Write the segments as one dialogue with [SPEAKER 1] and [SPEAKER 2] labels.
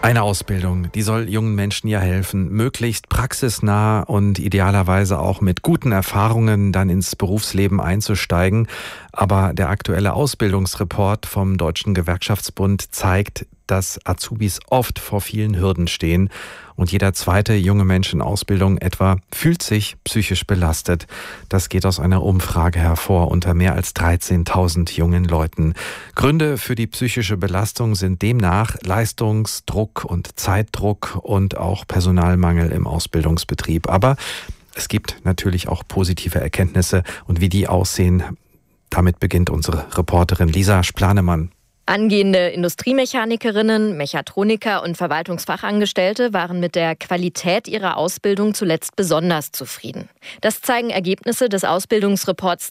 [SPEAKER 1] Eine Ausbildung, die soll jungen Menschen ja helfen, möglichst praxisnah und idealerweise auch mit guten Erfahrungen dann ins Berufsleben einzusteigen. Aber der aktuelle Ausbildungsreport vom Deutschen Gewerkschaftsbund zeigt, dass Azubis oft vor vielen Hürden stehen und jeder zweite junge Mensch in Ausbildung etwa fühlt sich psychisch belastet. Das geht aus einer Umfrage hervor unter mehr als 13.000 jungen Leuten. Gründe für die psychische Belastung sind demnach Leistungsdruck und Zeitdruck und auch Personalmangel im Ausbildungsbetrieb. Aber es gibt natürlich auch positive Erkenntnisse und wie die aussehen, damit beginnt unsere Reporterin Lisa Splanemann.
[SPEAKER 2] Angehende Industriemechanikerinnen, Mechatroniker und Verwaltungsfachangestellte waren mit der Qualität ihrer Ausbildung zuletzt besonders zufrieden. Das zeigen Ergebnisse des Ausbildungsreports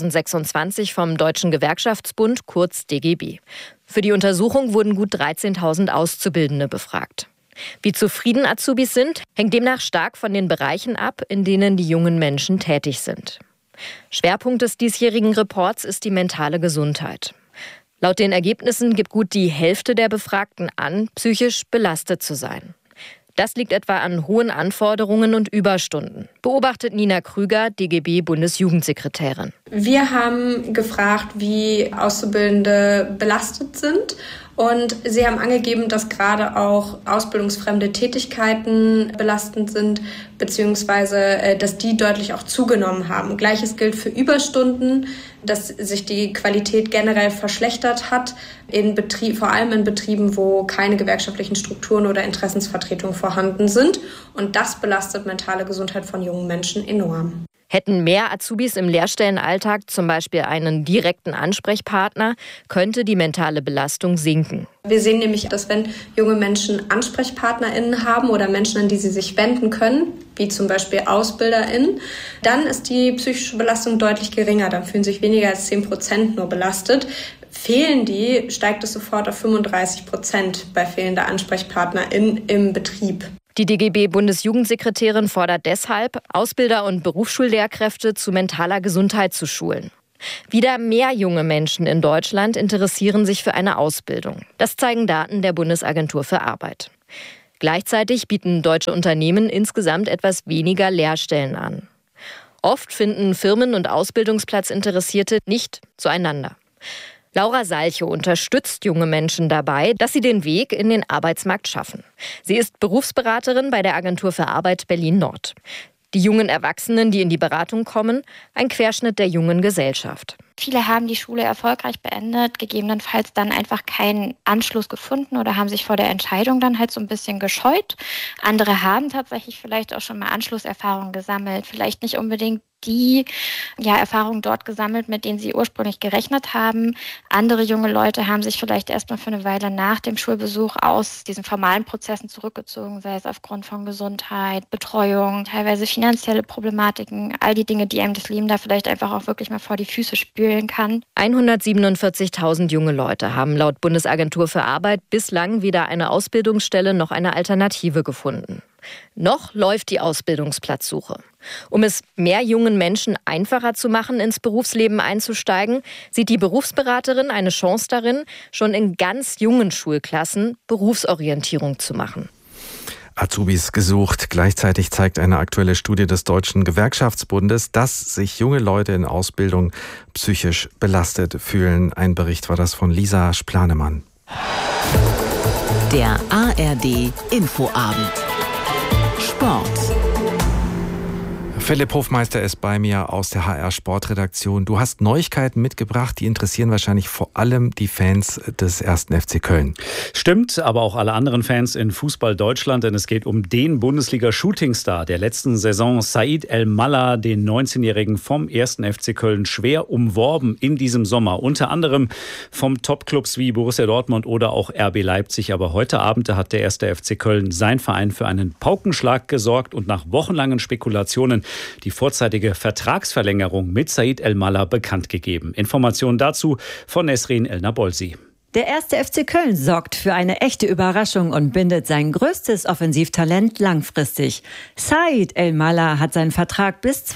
[SPEAKER 2] 2026 vom Deutschen Gewerkschaftsbund, kurz DGB. Für die Untersuchung wurden gut 13.000 Auszubildende befragt. Wie zufrieden Azubis sind, hängt demnach stark von den Bereichen ab, in denen die jungen Menschen tätig sind. Schwerpunkt des diesjährigen Reports ist die mentale Gesundheit. Laut den Ergebnissen gibt gut die Hälfte der Befragten an, psychisch belastet zu sein. Das liegt etwa an hohen Anforderungen und Überstunden, beobachtet Nina Krüger, DGB-Bundesjugendsekretärin.
[SPEAKER 3] Wir haben gefragt, wie Auszubildende belastet sind. Und sie haben angegeben, dass gerade auch ausbildungsfremde Tätigkeiten belastend sind, beziehungsweise dass die deutlich auch zugenommen haben. Gleiches gilt für Überstunden, dass sich die Qualität generell verschlechtert hat, vor allem in Betrieben, wo keine gewerkschaftlichen Strukturen oder Interessensvertretungen vorhanden sind. Und das belastet mentale Gesundheit von jungen Menschen enorm.
[SPEAKER 2] Hätten mehr Azubis im Lehrstellenalltag zum Beispiel einen direkten Ansprechpartner, könnte die mentale Belastung sinken.
[SPEAKER 3] Wir sehen nämlich, dass wenn junge Menschen AnsprechpartnerInnen haben oder Menschen, an die sie sich wenden können, wie zum Beispiel AusbilderInnen, dann ist die psychische Belastung deutlich geringer. Dann fühlen sich weniger als 10% nur belastet. Fehlen die, steigt es sofort auf 35% bei fehlender AnsprechpartnerInnen im Betrieb.
[SPEAKER 2] Die DGB-Bundesjugendsekretärin fordert deshalb, Ausbilder und Berufsschullehrkräfte zu mentaler Gesundheit zu schulen. Wieder mehr junge Menschen in Deutschland interessieren sich für eine Ausbildung. Das zeigen Daten der Bundesagentur für Arbeit. Gleichzeitig bieten deutsche Unternehmen insgesamt etwas weniger Lehrstellen an. Oft finden Firmen und Ausbildungsplatzinteressierte nicht zueinander. Laura Salchow unterstützt junge Menschen dabei, dass sie den Weg in den Arbeitsmarkt schaffen. Sie ist Berufsberaterin bei der Agentur für Arbeit Berlin-Nord. Die jungen Erwachsenen, die in die Beratung kommen, ein Querschnitt der jungen Gesellschaft.
[SPEAKER 4] Viele haben die Schule erfolgreich beendet, gegebenenfalls dann einfach keinen Anschluss gefunden oder haben sich vor der Entscheidung dann halt so ein bisschen gescheut. Andere haben tatsächlich vielleicht auch schon mal Anschlusserfahrungen gesammelt, vielleicht nicht unbedingt die Erfahrungen dort gesammelt, mit denen sie ursprünglich gerechnet haben. Andere junge Leute haben sich vielleicht erstmal für eine Weile nach dem Schulbesuch aus diesen formalen Prozessen zurückgezogen, sei es aufgrund von Gesundheit, Betreuung, teilweise finanzielle Problematiken, all die Dinge, die einem das Leben da vielleicht einfach auch wirklich mal vor die Füße spülen kann.
[SPEAKER 2] 147.000 junge Leute haben laut Bundesagentur für Arbeit bislang weder eine Ausbildungsstelle noch eine Alternative gefunden. Noch läuft die Ausbildungsplatzsuche. Um es mehr jungen Menschen einfacher zu machen, ins Berufsleben einzusteigen, sieht die Berufsberaterin eine Chance darin, schon in ganz jungen Schulklassen Berufsorientierung zu machen.
[SPEAKER 1] Azubis gesucht. Gleichzeitig zeigt eine aktuelle Studie des Deutschen Gewerkschaftsbundes, dass sich junge Leute in Ausbildung psychisch belastet fühlen. Ein Bericht war das von Lisa Splanemann.
[SPEAKER 5] Der ARD Infoabend. Sport.
[SPEAKER 1] Philipp Hofmeister ist bei mir aus der HR Sportredaktion. Du hast Neuigkeiten mitgebracht, die interessieren wahrscheinlich vor allem die Fans des 1. FC Köln.
[SPEAKER 6] Stimmt, aber auch alle anderen Fans in Fußball Deutschland, denn es geht um den Bundesliga-Shootingstar der letzten Saison, Said El-Mallah, den 19-Jährigen vom 1. FC Köln, schwer umworben in diesem Sommer. Unter anderem vom Top-Clubs wie Borussia Dortmund oder auch RB Leipzig. Aber heute Abend hat der 1. FC Köln, sein Verein, für einen Paukenschlag gesorgt und nach wochenlangen Spekulationen die vorzeitige Vertragsverlängerung mit Said El-Mallah bekannt gegeben. Informationen dazu von Nesrin El-Nabolsi.
[SPEAKER 7] Der 1. FC Köln sorgt für eine echte Überraschung und bindet sein größtes Offensivtalent langfristig. Said El-Malla hat seinen Vertrag bis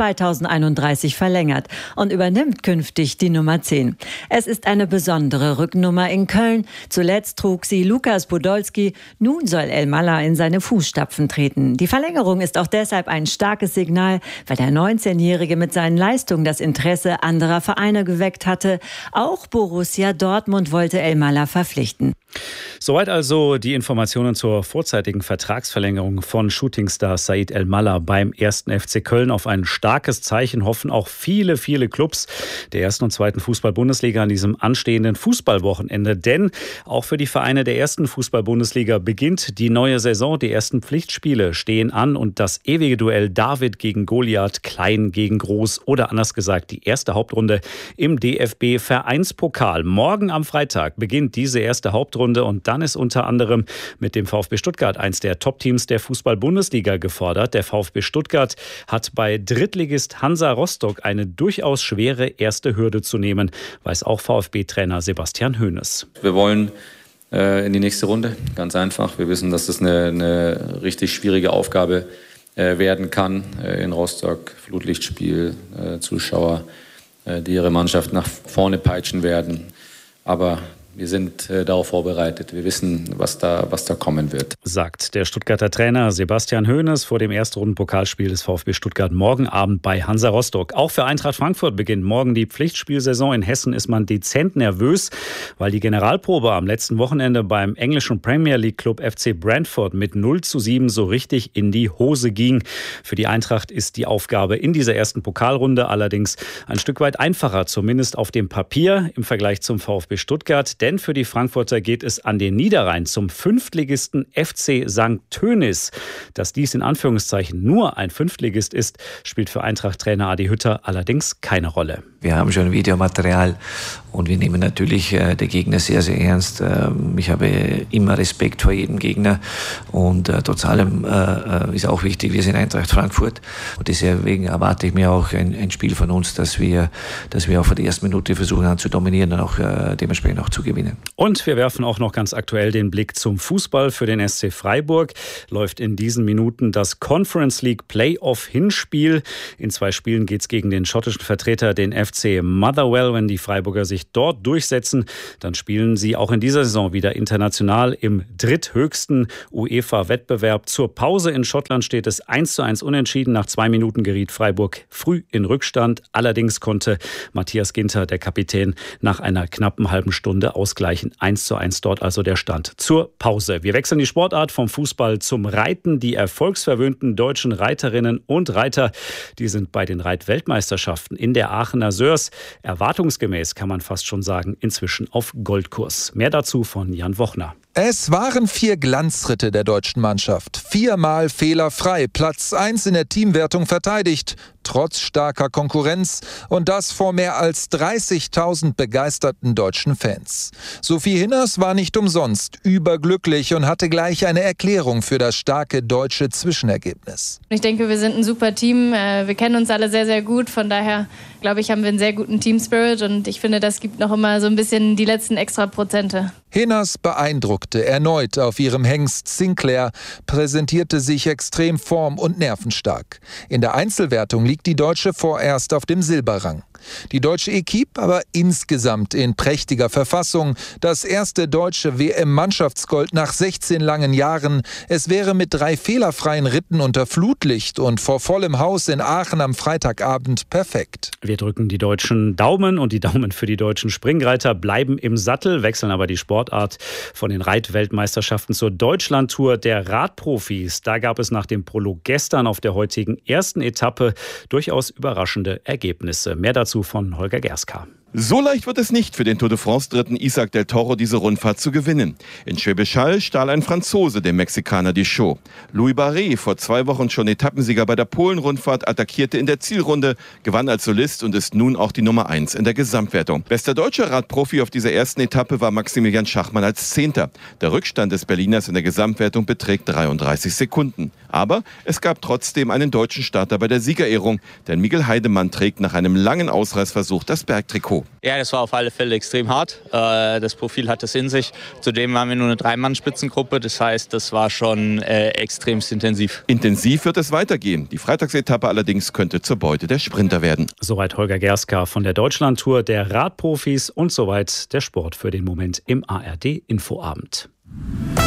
[SPEAKER 7] 2031 verlängert und übernimmt künftig die Nummer 10. Es ist eine besondere Rückennummer in Köln. Zuletzt trug sie Lukas Podolski. Nun soll El-Malla in seine Fußstapfen treten. Die Verlängerung ist auch deshalb ein starkes Signal, weil der 19-Jährige mit seinen Leistungen das Interesse anderer Vereine geweckt hatte. Auch Borussia Dortmund wollte El-Malla verpflichten.
[SPEAKER 6] Soweit also die Informationen zur vorzeitigen Vertragsverlängerung von Shootingstar Said El-Malla beim 1. FC Köln. Auf ein starkes Zeichen hoffen auch viele Clubs der 1. und 2. Fußball-Bundesliga an diesem anstehenden Fußballwochenende. Denn auch für die Vereine der 1. Fußball-Bundesliga beginnt die neue Saison. Die ersten Pflichtspiele stehen an und das ewige Duell David gegen Goliath, Klein gegen Groß oder anders gesagt die erste Hauptrunde im DFB-Vereinspokal. Morgen am Freitag beginnt diese erste Hauptrunde und dann ist unter anderem mit dem VfB Stuttgart eins der Top-Teams der Fußball-Bundesliga gefordert. Der VfB Stuttgart hat bei Drittligist Hansa Rostock eine durchaus schwere erste Hürde zu nehmen, weiß auch VfB-Trainer Sebastian Hoeneß.
[SPEAKER 8] Wir wollen in die nächste Runde, ganz einfach. Wir wissen, dass das eine richtig schwierige Aufgabe werden kann. In Rostock Flutlichtspiel, Zuschauer, die ihre Mannschaft nach vorne peitschen werden. Aber wir sind darauf vorbereitet. Wir wissen, was da kommen wird.
[SPEAKER 6] Sagt der Stuttgarter Trainer Sebastian Hoeneß vor dem Erstrunden-Pokalspiel des VfB Stuttgart morgen Abend bei Hansa Rostock. Auch für Eintracht Frankfurt beginnt morgen die Pflichtspielsaison. In Hessen ist man dezent nervös, weil die Generalprobe am letzten Wochenende beim englischen Premier League Club FC Brentford mit 0:7 so richtig in die Hose ging. Für die Eintracht ist die Aufgabe in dieser ersten Pokalrunde allerdings ein Stück weit einfacher, zumindest auf dem Papier im Vergleich zum VfB Stuttgart. Denn für die Frankfurter geht es an den Niederrhein zum Fünftligisten FC St. Tönis. Dass dies in Anführungszeichen nur ein Fünftligist ist, spielt für Eintracht-Trainer Adi Hütter allerdings keine Rolle.
[SPEAKER 9] Wir haben schon Videomaterial und wir nehmen natürlich den Gegner sehr, sehr ernst. Ich habe immer Respekt vor jedem Gegner und trotz allem ist auch wichtig, wir sind Eintracht Frankfurt und deswegen erwarte ich mir auch ein Spiel von uns, dass wir auch von der ersten Minute versuchen zu dominieren und auch dementsprechend auch zu gewinnen.
[SPEAKER 6] Und wir werfen auch noch ganz aktuell den Blick zum Fußball. Für den SC Freiburg läuft in diesen Minuten das Conference League Playoff-Hinspiel. In 2 Spielen geht es gegen den schottischen Vertreter, den FC Motherwell. Wenn die Freiburger sich dort durchsetzen, dann spielen sie auch in dieser Saison wieder international im dritthöchsten UEFA-Wettbewerb. Zur Pause in Schottland steht es 1:1 unentschieden. Nach 2 Minuten geriet Freiburg früh in Rückstand. Allerdings konnte Matthias Ginter, der Kapitän, nach einer knappen halben Stunde ausgleichen. 1:1 dort also der Stand zur Pause. Wir wechseln die Sportart vom Fußball zum Reiten. Die erfolgsverwöhnten deutschen Reiterinnen und Reiter, die sind bei den Reitweltmeisterschaften in der Aachener Sörs erwartungsgemäß, kann man fast schon sagen, inzwischen auf Goldkurs. Mehr dazu von Jan Wochner.
[SPEAKER 10] Es waren 4 Glanzritte der deutschen Mannschaft. 4-mal fehlerfrei. Platz 1 in der Teamwertung verteidigt. Trotz starker Konkurrenz und das vor mehr als 30.000 begeisterten deutschen Fans. Sophie Hinners war nicht umsonst überglücklich und hatte gleich eine Erklärung für das starke deutsche Zwischenergebnis.
[SPEAKER 11] Ich denke, wir sind ein super Team. Wir kennen uns alle sehr, sehr gut. Von daher, glaube ich, haben wir einen sehr guten Team-Spirit und ich finde, das gibt noch immer so ein bisschen die letzten extra Prozente.
[SPEAKER 10] Hinners beeindruckte erneut auf ihrem Hengst Sinclair, präsentierte sich extrem form- und nervenstark. In der Einzelwertung liegt die Deutsche vorerst auf dem Silberrang. Die deutsche Equipe aber insgesamt in prächtiger Verfassung. Das erste deutsche WM-Mannschaftsgold nach 16 langen Jahren. Es wäre mit 3 fehlerfreien Ritten unter Flutlicht und vor vollem Haus in Aachen am Freitagabend perfekt.
[SPEAKER 6] Wir drücken die deutschen Daumen und die Daumen für die deutschen Springreiter bleiben im Sattel, wechseln aber die Sportart von den Reitweltmeisterschaften zur Deutschlandtour der Radprofis. Da gab es nach dem Prolog gestern auf der heutigen ersten Etappe durchaus überraschende Ergebnisse. Mehr dazu von Holger Gerska.
[SPEAKER 12] So leicht wird es nicht für den Tour de France-Dritten Isaac del Toro, diese Rundfahrt zu gewinnen. In Schwäbisch Hall stahl ein Franzose dem Mexikaner die Show. Louis Barret, vor 2 Wochen schon Etappensieger bei der Polen-Rundfahrt, attackierte in der Zielrunde, gewann als Solist und ist nun auch die Nummer 1 in der Gesamtwertung. Bester deutscher Radprofi auf dieser ersten Etappe war Maximilian Schachmann als 10. Der Rückstand des Berliners in der Gesamtwertung beträgt 33 Sekunden. Aber es gab trotzdem einen deutschen Starter bei der Siegerehrung, denn Miguel Heidemann trägt nach einem langen Ausreißversuch das Bergtrikot. Niveau.
[SPEAKER 13] Ja, das war auf alle Fälle extrem hart. Das Profil hat es in sich. Zudem waren wir nur eine 3-Mann-Spitzengruppe. Das heißt, das war schon extremst intensiv.
[SPEAKER 12] Intensiv wird es weitergehen. Die Freitagsetappe allerdings könnte zur Beute der Sprinter werden.
[SPEAKER 6] Soweit Holger Gerska von der Deutschlandtour der Radprofis und soweit der Sport für den Moment im ARD Infoabend.